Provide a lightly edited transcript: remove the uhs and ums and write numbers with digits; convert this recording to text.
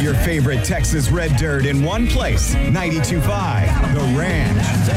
your favorite Texas red dirt in one place. 92.5 The Ranch.